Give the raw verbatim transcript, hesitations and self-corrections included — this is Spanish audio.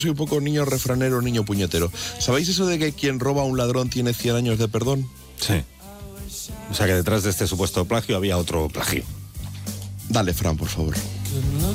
Soy un poco niño refranero, niño puñetero. ¿Sabéis eso de que quien roba a un ladrón tiene cien años de perdón? Sí. O sea que detrás de este supuesto plagio había otro plagio. Dale, Fran, por favor.